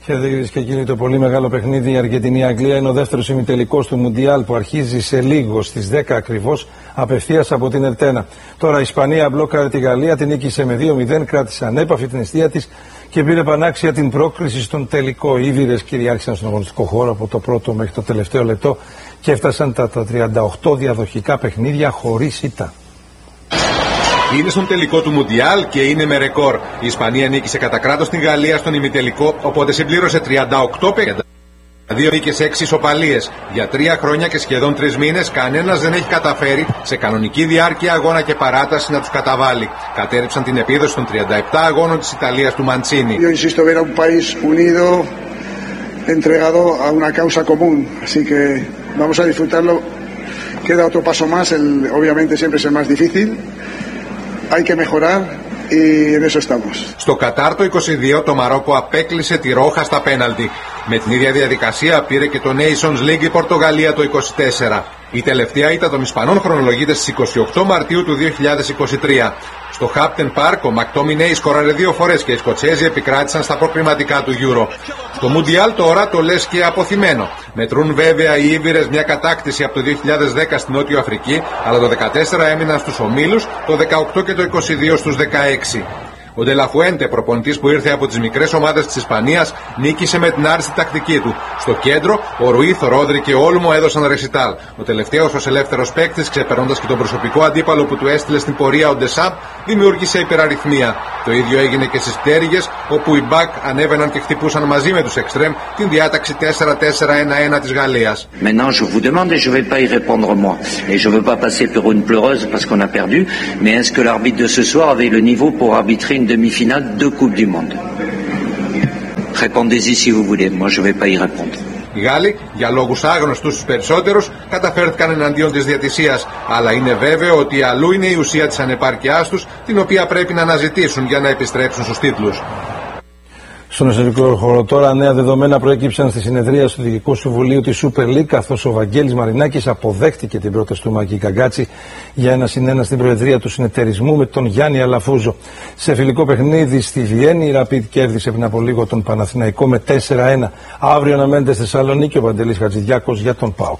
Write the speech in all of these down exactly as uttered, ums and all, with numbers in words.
Χαίρετε κυρίες και κύριοι, το πολύ μεγάλο παιχνίδι η Αργεντινή-Αγγλία είναι ο δεύτερος ημιτελικός του Μουντιάλ που αρχίζει σε λίγο στις δέκα ακριβώς απευθείας από την Ελτένα. Τώρα η Ισπανία μπλόκαρε τη Γαλλία, την νίκησε με δύο μηδέν, κράτησε ανέπαφη την αιστεία της και πήρε πανάξια την πρόκριση στον τελικό. Οι Ήβηρες κυριάρχησαν στον αγωνιστικό χώρο από το πρώτο μέχρι το τελευταίο λεπτό και έφτασαν τα, τα τριάντα οκτώ διαδοχικά παιχνίδια χωρίς ήττα. Είναι στον τελικό του Μουντιάλ και είναι με ρεκόρ. Η Ισπανία νίκησε κατά κράτος την Γαλλία στον ημιτελικό, οπότε συμπλήρωσε τριάντα οκτώ παιχνίδια. Δύο νίκες, έξι ισοπαλίες. Για τρία χρόνια και σχεδόν τρεις μήνες κανένας δεν έχει καταφέρει σε κανονική διάρκεια αγώνα και παράταση να τους καταβάλει. Κατέριψαν την επίδοση των τριάντα επτά αγώνων της Ιταλίας του Μαντσίνι. Yo insisto ver a un país unido, entregado a una causa común, así que vamos a disfrutarlo. Queda otro paso más, el, obviamente siempre es el más difícil. Hay que mejorar y en eso estamos. Στο Κατάρ το είκοσι δύο το Μαρόκο απέκλεισε τη Ρόχα στα πέναλτι. Με την ίδια διαδικασία πήρε και το Nations League η Πορτογαλία το είκοσι τέσσερα. Η τελευταία ήττα των Ισπανών χρονολογείται στις είκοσι οκτώ Μαρτίου του δύο χιλιάδες είκοσι τρία. Στο Χάπτεν Πάρκ ο Μακτόμινέι σκόραρε δύο φορές και οι Σκοτσέζοι επικράτησαν στα προκριματικά του Euro. Στο Μουντιάλ τώρα το λες και αποθυμένο. Μετρούν βέβαια οι Ήβηρες μια κατάκτηση από το δύο χιλιάδες δέκα στην Νότιο Αφρική, αλλά το δεκατέσσερα έμειναν στους ομίλους, το δεκαοκτώ και το είκοσι δύο στους δεκαέξι. Ο Ντελαφουέντε, προπονητής που ήρθε από τις μικρές ομάδες της Ισπανίας, νίκησε με την άριστη τακτική του. Στο κέντρο, ο Ρουίθ, ο Ρόδρι και ο Όλμο έδωσαν ρεσιτάλ. Ο τελευταίος ως ελεύθερος παίκτης, ξεπερνώντας και τον προσωπικό αντίπαλο που του έστειλε στην πορεία ο Ντεσάμπ, δημιούργησε υπεραριθμία. Το ίδιο έγινε και στις πτέρυγες, όπου οι Μπακ ανέβαιναν και χτυπούσαν μαζί με τους Εξτρέμ την διάταξη τέσσερα τέσσερα ένα ένα της Γαλλίας. Maintenant, je vous demande et je vais pas y répondre moi. Et je veux pas passer pour une pleureuse parce qu'on a perdu, mais est-ce que l'arbitre de ce soir avait le niveau pour arbitrer une demi-finale de Coupe du Monde? Répondez-y si vous voulez, moi je vais pas y répondre. Οι Γάλλοι, για λόγους άγνωστους στους περισσότερους, καταφέρθηκαν εναντίον της διαιτησίας, αλλά είναι βέβαιο ότι αλλού είναι η ουσία της ανεπάρκειάς τους, την οποία πρέπει να αναζητήσουν για να επιστρέψουν στους τίτλους. Στον εσωτερικό χώρο τώρα νέα δεδομένα προέκυψαν στη συνεδρία του Διοικητικού Συμβουλίου της Super League, καθώς ο Βαγγέλης Μαρινάκης αποδέχτηκε την πρόταση του Μάκη Καγκάτση για ένα συν ένα στην προεδρία του συνεταιρισμού με τον Γιάννη Αλαφούζο. Σε φιλικό παιχνίδι στη Βιέννη η Rapid κέρδισε πριν από λίγο τον Παναθηναϊκό με τέσσερα ένα. Αύριο αναμένεται στη Θεσσαλονίκη ο Παντελής Χατζηδιάκος για τον ΠΑΟΚ.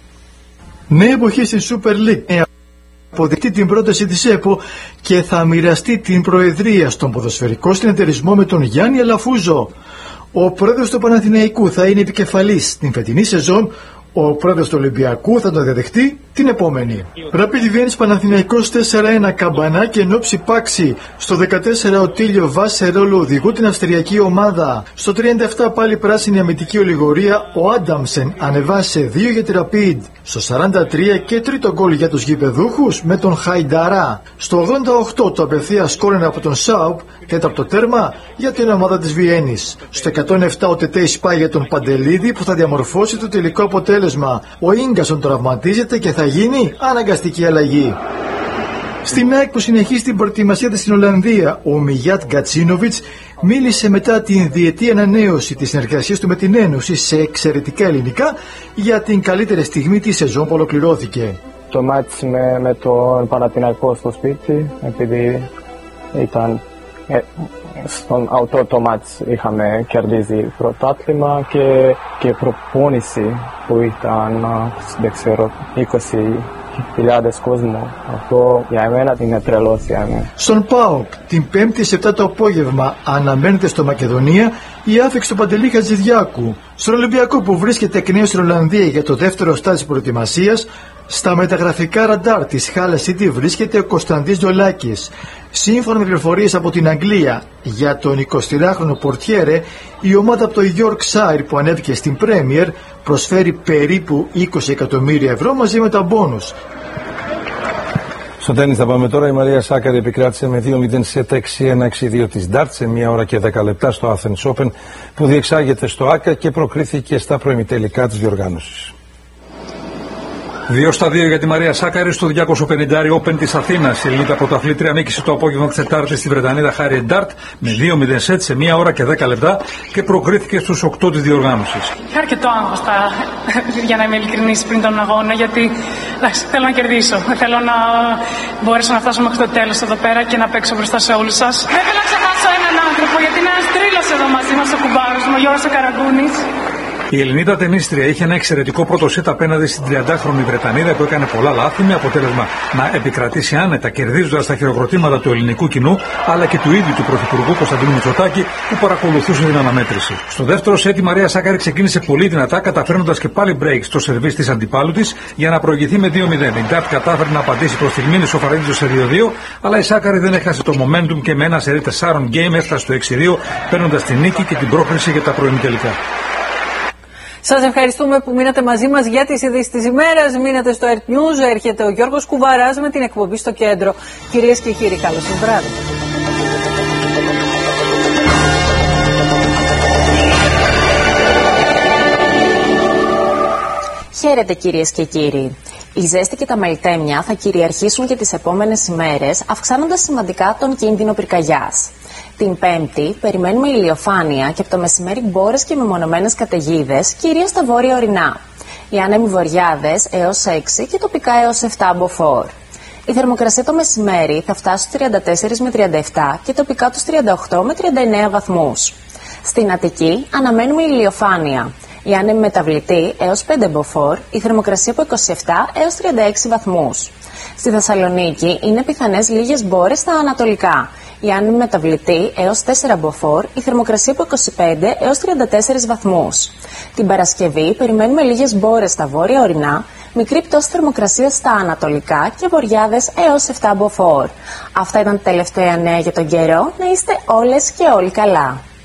Νέα εποχή στη Super League. Αποδεχτεί την πρόταση της ΕΠΟ και θα μοιραστεί την προεδρία στον ποδοσφαιρικό συνεταιρισμό με τον Γιάννη Αλαφούζο. Ο πρόεδρος του Παναθηναϊκού θα είναι επικεφαλής στην φετινή σεζόν, ο πρόεδρος του Ολυμπιακού θα τον διαδεχτεί την επόμενη. Rapid Βιέννης Παναθηναϊκός τέσσερα ένα καμπανάκι εν όψη πάξη. Στο δεκατέσσερα ο Τίλιο βάσε ρόλο οδηγού την αυστριακή ομάδα. Στο τριάντα επτά πάλι πράσινη αμυντική ολιγορία, ο Άνταμσεν ανεβάσε δύο για τη Rapid. Στο σαράντα τρία και τρίτο γκολ για τους γηπεδούχους με τον Χαϊνταρά. Στο ογδόντα οκτώ το απευθείας σκόρεν από τον Σάουπ, τέταρτο τέρμα για την ομάδα της Βιέννης. Στο εκατόν επτά ο Τετέι σπάει για τον Παντελίδη που θα διαμορφώσει το τελικό αποτέλεσμα. Ο Ίγκασον τραυματίζεται και θα γίνει αναγκαστική αλλαγή. Στην ΑΕΚ που συνεχίζει την προετοιμασία της στην Ολλανδία, ο Μιγιάτ Γκατσίνοβιτς μίλησε μετά την διετή ανανέωση της συνεργασίας του με την Ένωση σε εξαιρετικά ελληνικά για την καλύτερη στιγμή της σεζόν που ολοκληρώθηκε. Το μάτς με, με τον Παναθηναϊκό στο σπίτι, επειδή ήταν ε, στον αυτό το μάτς είχαμε κερδίσει πρωτάθλημα και, και προπόνηση που ήταν, δεν ξέρω, είκοσι χιλιάδες κόσμο. Αυτό για εμένα είναι τρελός για εμένα. Στον ΠΑΟΚ την Πέμπτη σε επτά το απόγευμα αναμένεται στο Μακεδονία η άφηξη του Παντελή Χατζηδιάκου. Στον Ολυμπιακό που βρίσκεται εκ νέου στην Ολλανδία για το δεύτερο στάδιο της προετοιμασίας, στα μεταγραφικά ραντάρ της Hull City βρίσκεται ο Κωνσταντής Τζολάκης. Σύμφωνα με πληροφορίες από την Αγγλία για τον εικοσιτριάχρονο πορτιέρε, η ομάδα από το Yorkshire που ανέβηκε στην Premier προσφέρει περίπου είκοσι εκατομμύρια ευρώ μαζί με τα μπόνους. Στο τένις θα πάμε τώρα. Η Μαρία Σάκαρη επικράτησε με δύο μηδέν σετ έξι ένα έξι δύο της Dart σε μία ώρα και δέκα λεπτά στο Athens Open που διεξάγεται στο ΆΚΑ και προκρίθηκε στα προημιτελικά της διοργάνωσης. δύο στα δύο για τη Μαρία Σάκαρη στο διακόσια πενήντα Open της Αθήνας. Η Ελληνίδα πρωταθλήτρια νίκησε το απόγευμα της Τετάρτης στη Βρετανίδα Χάριετ Ντάρτ με δύο μηδέν σετ σε μία ώρα και δέκα λεπτά και προκρίθηκε στους οκτώ της διοργάνωσης. Είχα αρκετό άγχος για να είμαι ειλικρινής πριν τον αγώνα, γιατί εντάξει, θέλω να κερδίσω. Θέλω να μπορέσω να φτάσω μέχρι το τέλος εδώ πέρα και να παίξω μπροστά σε όλους σας. Δεν θέλω να ξεχάσω έναν άνθρωπο, γιατί είναι ένας τρίλος εδώ μαζί μας ο κουμπάρος μου, ο Κώστα Καραγκούνης. Η Ελληνίδα τενίστρια είχε ένα εξαιρετικό πρώτο σετ απέναντι στην τριαντάχρονη Βρετανίδα που έκανε πολλά λάθη, με αποτέλεσμα να επικρατήσει άνετα, κερδίζοντας τα χειροκροτήματα του ελληνικού κοινού αλλά και του ίδιου του Πρωθυπουργού Κωνσταντίνου Μητσοτάκη που παρακολουθούσε την αναμέτρηση. Στο δεύτερο σετ η Μαρία Σάκαρη ξεκίνησε πολύ δυνατά, καταφέρνοντας και πάλι break στο σερβίς της αντιπάλου της για να προηγηθεί με δύο μηδέν. Η Ντάρτ κατάφερε να απαντήσει προς στιγμήν ισοφαρίζοντας σε δύο δύο, αλλά η Σάκαρη δεν έχασε το momentum και με ένα σερί τεσσάρων game έφτασε στο έξι δύο, παίρνοντας την νίκη και την πρόκριση για τα προημιτελικά. Σας ευχαριστούμε που μείνατε μαζί μας για τις ειδήσεις της ημέρας. Μείνατε στο Earth News. Έρχεται ο Γιώργος Κουβαράς με την εκπομπή στο κέντρο. Κυρίες και κύριοι, καλό σας βράδυ. Χαίρετε κυρίες και κύριοι. Η ζέστη και τα μελτέμια θα κυριαρχήσουν και τις επόμενες ημέρες, αυξάνοντας σημαντικά τον κίνδυνο πυρκαγιάς. Την Πέμπτη περιμένουμε ηλιοφάνεια και από το μεσημέρι μπόρες και μεμονωμένες καταιγίδες, κυρίως στα βόρεια ορεινά. Οι άνεμοι βορειάδες έως έξι και τοπικά έως επτά μποφόρ. Η θερμοκρασία το μεσημέρι θα φτάσει στους τριάντα τέσσερα με τριάντα επτά και τοπικά τους τριάντα οκτώ με τριάντα εννέα βαθμούς. Στην Αττική αναμένουμε ηλιοφάνεια. Η άνεμη μεταβλητή έως πέντε μποφόρ, η θερμοκρασία από είκοσι επτά έως τριάντα έξι βαθμούς. Στη Θεσσαλονίκη είναι πιθανές λίγες μπόρες στα ανατολικά. Η άνεμη μεταβλητή έως τέσσερα μποφόρ, η θερμοκρασία από είκοσι πέντε έως τριάντα τέσσερα βαθμούς. Την Παρασκευή περιμένουμε λίγες μπόρες στα βόρεια ορεινά, μικρή πτώση θερμοκρασίας στα ανατολικά και βορειάδες έως επτά μποφόρ. Αυτά ήταν τα τελευταία νέα για τον καιρό. Να είστε όλες και όλοι καλά.